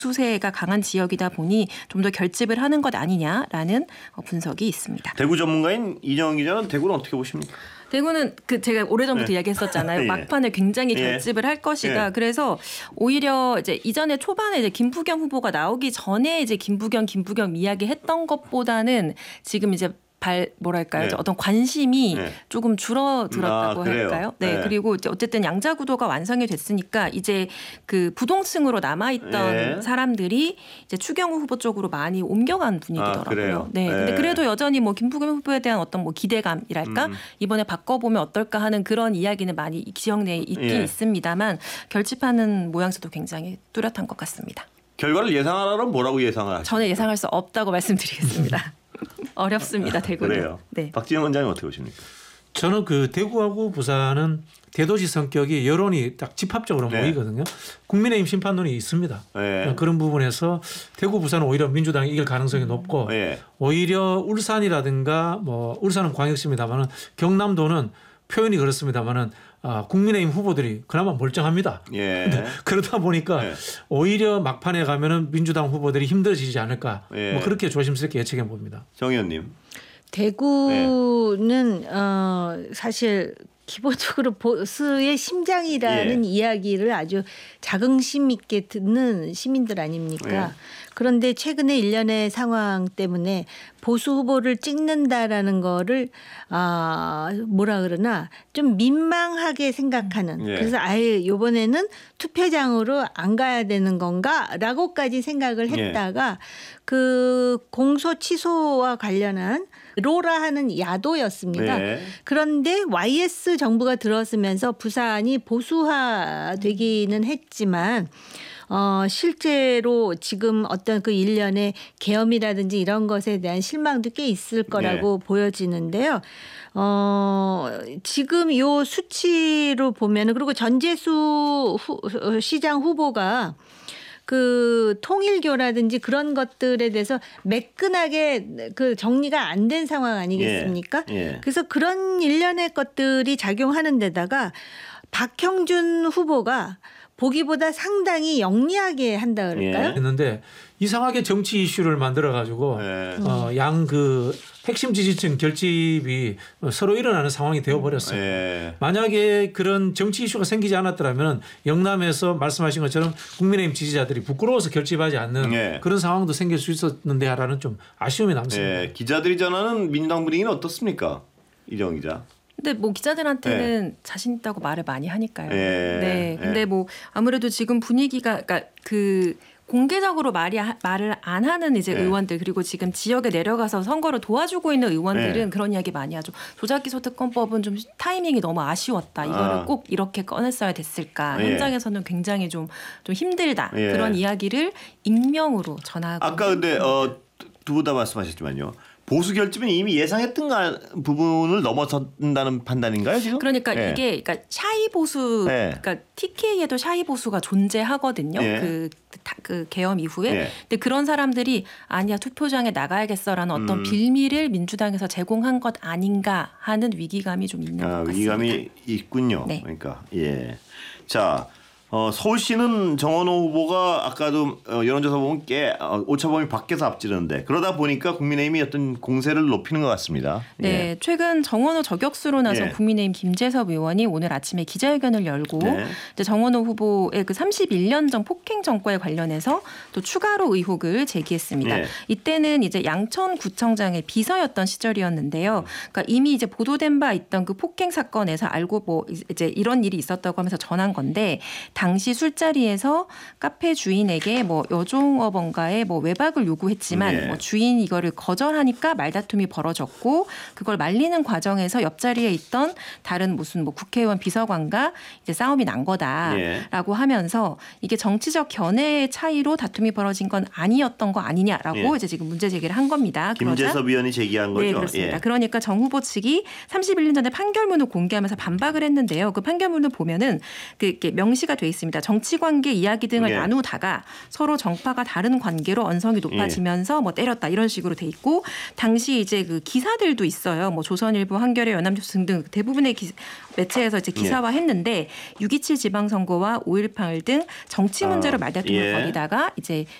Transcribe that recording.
수세가 강한 지역이다 보니 좀 더 결집을 하는 것 아니냐라는 분석이 있습니다. 대구 전문가인 이정은 기자는 대구는 어떻게 보십니까? 대구는 제가 오래전부터 이야기했었잖아요. 예. 막판에 굉장히 결집을 할 것이다. 예. 그래서 오히려 이제 이전에 초반에 이제 김부겸 후보가 나오기 전에 이제 김부겸 이야기했던 것보다는 지금 이제 뭐랄까요? 네. 어떤 관심이 네. 조금 줄어들었다고 할까요? 네. 네. 그리고 이제 어쨌든 양자 구도가 완성이 됐으니까 이제 그 부동층으로 남아있던 네. 사람들이 이제 추경호 후보 쪽으로 많이 옮겨간 분위기더라고요. 그래요? 네. 근데 그래도 여전히 뭐 김부겸 후보에 대한 어떤 뭐 기대감이랄까 이번에 바꿔보면 어떨까 하는 그런 이야기는 많이 지역 내에 있긴 있습니다만 결집하는 모양새도 굉장히 뚜렷한 것 같습니다. 결과를 예상하라면 뭐라고 예상을 하시죠? 저는 예상할 수 없다고 말씀드리겠습니다. 어렵습니다. 대구는. 그래요. 네. 박지영 원장님 어떻게 보십니까? 저는 그 대구하고 부산은 대도시 성격이 여론이 딱 집합적으로 모이거든요. 국민의힘 심판론이 있습니다. 네. 그런 부분에서 대구 부산은 오히려 민주당이 이길 가능성이 높고 오히려 울산이라든가 뭐 울산은 광역시입니다만은 경남도는 표현이 그렇습니다만은 국민의힘 후보들이 그나마 멀쩡합니다. 그러다 보니까 오히려 막판에 가면은 민주당 후보들이 힘들어지지 않을까. 뭐 그렇게 조심스럽게 예측해 봅니다. 정 의원님. 대구는 사실 기본적으로 보수의 심장이라는 이야기를 아주 자긍심 있게 듣는 시민들 아닙니까? 그런데 최근에 일련의 상황 때문에 보수 후보를 찍는다라는 거를 뭐라 그러나 좀 민망하게 생각하는 그래서 아예 이번에는 투표장으로 안 가야 되는 건가라고까지 생각을 했다가 그 공소 취소와 관련한 로라 하는 야도였습니다. 그런데 YS 정부가 들어서면서 부산이 보수화되기는 했지만 실제로 지금 어떤 그 일련의 계엄이라든지 이런 것에 대한 실망도 꽤 있을 거라고 보여지는데요. 지금 요 수치로 보면은 그리고 전재수 시장 후보가 그 통일교라든지 그런 것들에 대해서 매끈하게 그 정리가 안 된 상황 아니겠습니까? 그래서 그런 일련의 것들이 작용하는 데다가 박형준 후보가 보기보다 상당히 영리하게 한다 그럴까요? 했는데 이상하게 정치 이슈를 만들어 가지고 양 그 핵심 지지층 결집이 서로 일어나는 상황이 되어버렸어요. 만약에 그런 정치 이슈가 생기지 않았더라면 영남에서 말씀하신 것처럼 국민의힘 지지자들이 부끄러워서 결집하지 않는 그런 상황도 생길 수 있었는데라는 좀 아쉬움이 남습니다. 기자들이 전하는 민주당 분위기는 어떻습니까? 이정 기자. 근데 뭐 기자들한테는 자신 있다고 말을 많이 하니까요. 근데 뭐 아무래도 지금 분위기가 그러니까 그 공개적으로 말을 안 하는 이제 의원들 그리고 지금 지역에 내려가서 선거를 도와주고 있는 의원들은 그런 이야기 많이 하죠. 조작기소특권법은 좀 타이밍이 너무 아쉬웠다. 이거를 꼭 이렇게 꺼냈어야 됐을까. 현장에서는 굉장히 좀 힘들다. 그런 이야기를 익명으로 전하고. 아까 근데 두 분 다 말씀하셨지만요. 보수 결집은 이미 예상했던 부분을 넘어선다는 판단인가요 지금? 그러니까 이게 그러니까 샤이 보수, 그러니까 TK에도 샤이 보수가 존재하거든요. 그 계엄 이후에. 근데 그런 사람들이 아니야 투표장에 나가야겠어라는 어떤 빌미를 민주당에서 제공한 것 아닌가 하는 위기감이 좀 있는 것 같습니다. 위기감이 있군요. 그러니까 자. 서울시는 정원호 후보가 아까도 여론조사 보면 꽤 오차범위 밖에서 앞지르는데 그러다 보니까 국민의힘이 어떤 공세를 높이는 것 같습니다. 네, 최근 정원호 저격수로 나선 국민의힘 김재섭 의원이 오늘 아침에 기자회견을 열고 이제 정원호 후보의 그 31년 전 폭행 전과에 관련해서 또 추가로 의혹을 제기했습니다. 이때는 이제 양천구청장의 비서였던 시절이었는데요. 그러니까 이미 이제 보도된 바 있던 그 폭행 사건에서 알고 뭐 이제 이런 일이 있었다고 하면서 전한 건데. 당시 술자리에서 카페 주인에게 뭐 여종업원가에 뭐 외박을 요구했지만 뭐 주인이 이거를 거절하니까 말다툼이 벌어졌고 그걸 말리는 과정에서 옆자리에 있던 다른 무슨 뭐 국회의원 비서관과 이제 싸움이 난 거다라고 하면서 이게 정치적 견해의 차이로 다툼이 벌어진 건 아니었던 거 아니냐라고 이제 지금 문제 제기를 한 겁니다. 김재섭 의원이 제기한 거죠. 네, 그렇습니다. 그러니까 정 후보 측이 31년 전에 판결문을 공개하면서 반박을 했는데요. 그 판결문을 보면은 그 명시가 돼 있습니다. 정치 관계 이야기 등을 나누다가 서로 정파가 다른 관계로 언성이 높아지면서 뭐 때렸다 이런 식으로 돼 있고 당시 이제 그 기사들도 있어요. 뭐 조선일보, 한겨레, 연합뉴스 등등 대부분의 매체에서 이제 기사화했는데 6.27 지방선거와 5.18 등 정치 문제로 말다툼을 벌이다가 이제